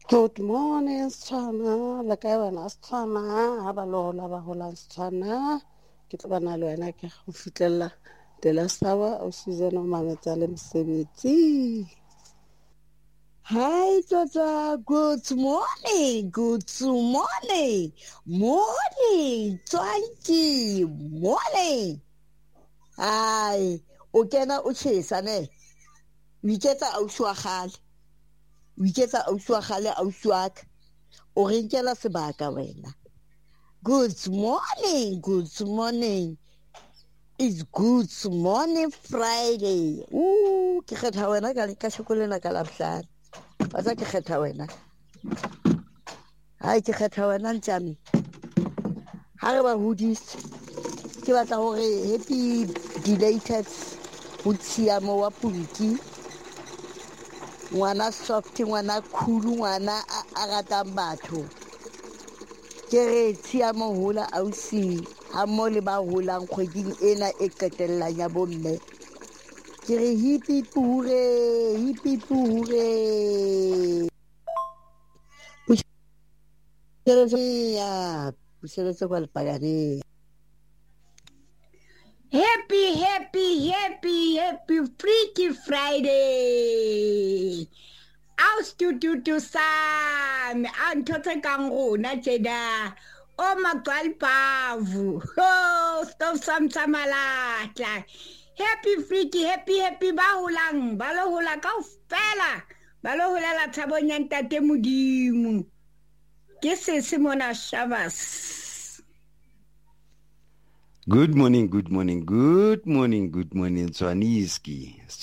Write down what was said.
Good morning, Setswana. Le kae wena Setswana? Ha ba lola ba holang Setswana. Ke tlo bana le wena ke go fitlhella the last hour o season o mametsa le mosebetsi. Hi, Tata. Good morning. Good morning. Morning. 20. Morning. Hi. O kena o tjhesa ne. O iketsa ausi wa kgale. O iketsa ausi wa kgale, ausi wa ka. O re nkela sebaka wena. Good morning. Good morning. It's Good Morning Friday. Ke kgetha wena ka shokolena ka Labohlano. Batla ke kgetha wena. Hai ke kgetha wena ntjami. Ha re ba hodise. Ke batla hore happy belated ho Tshiamo wa Punki. Ngwana soft, ngwana khulu, ngwana a ratang batho. Ke re Tshiamo hola ausi ha mo le ba holang kgweding ena e qetellang ya bomme. Ke re hippie pure, hippie pure. Puseletse kwa Lepakane. Happy Freaky Friday. Aus tu sam antotse kang rona tjena o maqalpavu ho stop samsamalata. Happy ba holang ba lo hola kaofela ba lo holela thabong ya ntate Modimo ke sese mona Shavas. Good morning, Swaniski.